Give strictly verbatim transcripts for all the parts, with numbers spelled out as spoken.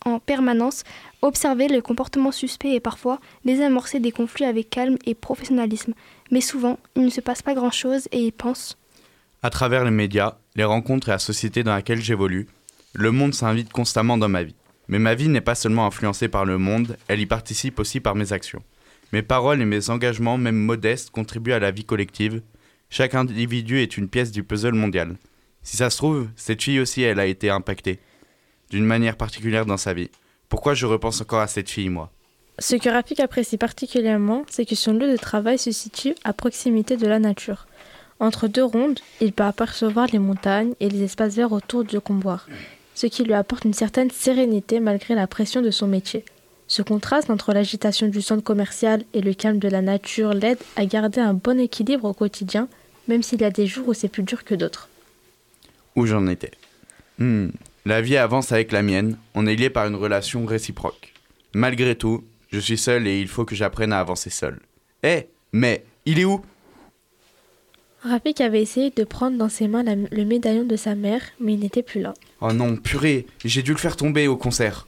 en permanence, observer le comportement suspect et parfois désamorcer des conflits avec calme et professionnalisme. Mais souvent, il ne se passe pas grand-chose et il pense. À travers les médias, les rencontres et la société dans laquelle j'évolue, le monde s'invite constamment dans ma vie. Mais ma vie n'est pas seulement influencée par le monde, elle y participe aussi par mes actions. Mes paroles et mes engagements, même modestes, contribuent à la vie collective. Chaque individu est une pièce du puzzle mondial. Si ça se trouve, cette fille aussi, elle a été impactée, d'une manière particulière dans sa vie. Pourquoi je repense encore à cette fille, moi ? Ce que Rafik apprécie particulièrement, c'est que son lieu de travail se situe à proximité de la nature. Entre deux rondes, il peut apercevoir les montagnes et les espaces verts autour du Comboire, ce qui lui apporte une certaine sérénité malgré la pression de son métier. Ce contraste entre l'agitation du centre commercial et le calme de la nature l'aide à garder un bon équilibre au quotidien, même s'il y a des jours où c'est plus dur que d'autres. Où j'en étais. Hmm. La vie avance avec la mienne, on est liés par une relation réciproque. Malgré tout, je suis seul et il faut que j'apprenne à avancer seul. Eh, hey, mais il est où ? Rafik avait essayé de prendre dans ses mains la, le médaillon de sa mère, mais il n'était plus là. Oh non, purée, j'ai dû le faire tomber au concert.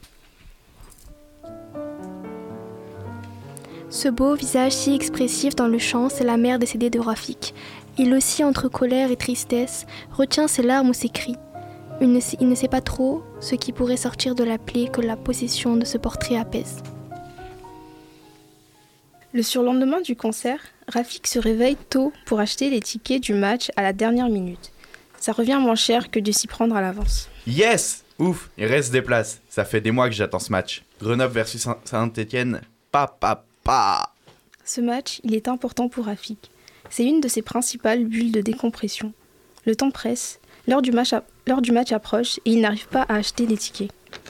Ce beau visage si expressif dans le chant, c'est la mère décédée de Rafik. Il oscille entre colère et tristesse, retient ses larmes ou ses cris. Il ne, sait, il ne sait pas trop ce qui pourrait sortir de la plaie que la possession de ce portrait apaise. Le surlendemain du concert, Rafik se réveille tôt pour acheter les tickets du match à la dernière minute. Ça revient moins cher que de s'y prendre à l'avance. Yes ! Ouf, il reste des places. Ça fait des mois que j'attends ce match. Grenoble versus Saint-Étienne, pa pa pa. Ce match, il est important pour Rafik. C'est une de ses principales bulles de décompression. Le temps presse, l'heure du match, a... l'heure du match approche et il n'arrive pas à acheter les tickets.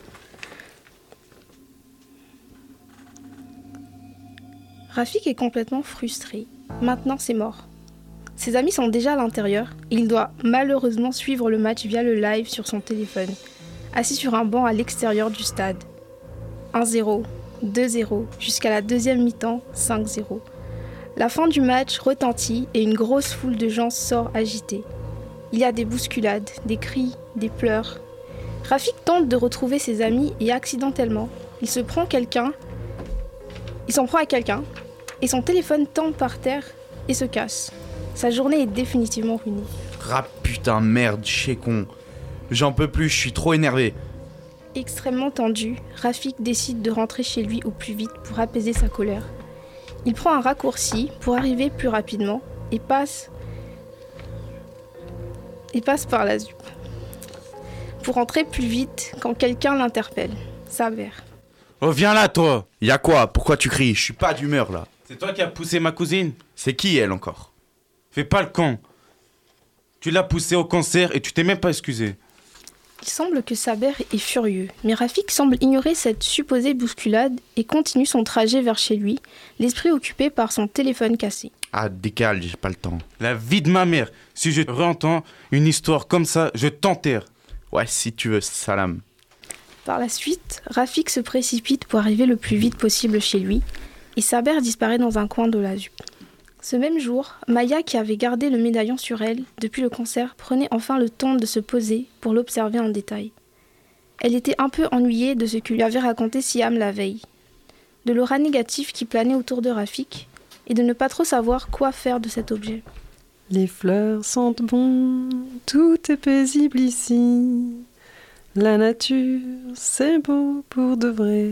Rafik est complètement frustré. Maintenant, c'est mort. Ses amis sont déjà à l'intérieur et il doit malheureusement suivre le match via le live sur son téléphone, assis sur un banc à l'extérieur du stade. un zéro, deux zéro, jusqu'à la deuxième mi-temps, cinq zéro. La fin du match retentit et une grosse foule de gens sort agitée. Il y a des bousculades, des cris, des pleurs. Rafik tente de retrouver ses amis et accidentellement, il se prend quelqu'un, il s'en prend à quelqu'un et son téléphone tombe par terre et se casse. Sa journée est définitivement ruinée. Rap putain merde, chez con. J'en peux plus, je suis trop énervé. Extrêmement tendu, Rafik décide de rentrer chez lui au plus vite pour apaiser sa colère. Il prend un raccourci pour arriver plus rapidement et passe, et passe par la ZUP. Pour rentrer plus vite quand quelqu'un l'interpelle. Sa mère. Oh, viens là, toi! Y'a quoi? Pourquoi tu cries? Je suis pas d'humeur là. C'est toi qui as poussé ma cousine? C'est qui elle encore? Fais pas le con. Tu l'as poussée au concert et tu t'es même pas excusé. Il semble que Saber est furieux, mais Rafik semble ignorer cette supposée bousculade et continue son trajet vers chez lui, l'esprit occupé par son téléphone cassé. Ah, décale, j'ai pas le temps. La vie de ma mère. Si je réentends une histoire comme ça, je t'enterre. Ouais, si tu veux, salam. Par la suite, Rafik se précipite pour arriver le plus vite possible chez lui, et Saber disparaît dans un coin de la ZUP. Ce même jour, Maya, qui avait gardé le médaillon sur elle depuis le concert, prenait enfin le temps de se poser pour l'observer en détail. Elle était un peu ennuyée de ce que lui avait raconté Siam la veille, de l'aura négative qui planait autour de Rafik, et de ne pas trop savoir quoi faire de cet objet. Les fleurs sentent bon, tout est paisible ici. La nature, c'est beau pour de vrai.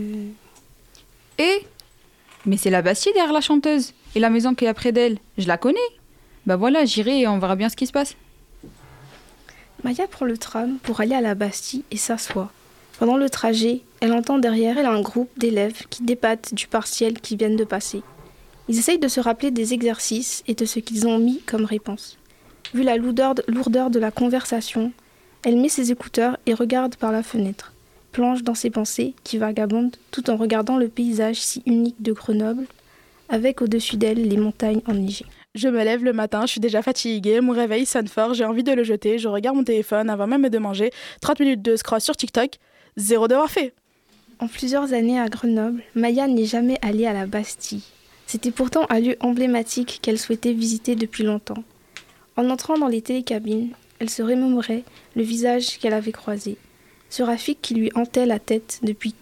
Eh, mais c'est la Bastille derrière la chanteuse. Et la maison qui est près d'elle, je la connais. Bah voilà, j'irai et on verra bien ce qui se passe. Maya prend le tram pour aller à la Bastille et s'assoit. Pendant le trajet, elle entend derrière elle un groupe d'élèves qui débattent du partiel qu'ils viennent de passer. Ils essayent de se rappeler des exercices et de ce qu'ils ont mis comme réponse. Vu la lourdeur de, lourdeur de la conversation, elle met ses écouteurs et regarde par la fenêtre, plonge dans ses pensées qui vagabondent tout en regardant le paysage si unique de Grenoble, avec au-dessus d'elle les montagnes enneigées. Je me lève le matin, je suis déjà fatiguée, mon réveil sonne fort, j'ai envie de le jeter, je regarde mon téléphone avant même de manger, trente minutes de scroll sur TikTok, zéro devoir fait. En plusieurs années à Grenoble, Maya n'est jamais allée à la Bastille. C'était pourtant un lieu emblématique qu'elle souhaitait visiter depuis longtemps. En entrant dans les télécabines, elle se remémorait le visage qu'elle avait croisé, ce Rafik qui lui hantait la tête depuis